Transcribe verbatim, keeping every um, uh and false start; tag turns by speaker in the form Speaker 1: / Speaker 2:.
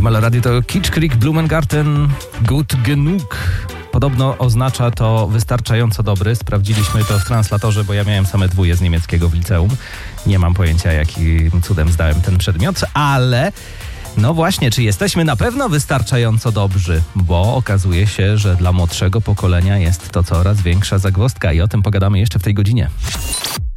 Speaker 1: Meloradio to Kitsch Creek Blumengarten Gut Genug. Podobno oznacza to wystarczająco dobry. Sprawdziliśmy to w translatorze, bo ja miałem same dwóje z niemieckiego w liceum. Nie mam pojęcia, jakim cudem zdałem ten przedmiot, ale no właśnie, czy jesteśmy na pewno wystarczająco dobrzy? Bo okazuje się, że dla młodszego pokolenia jest to coraz większa zagwozdka i o tym pogadamy jeszcze w tej godzinie.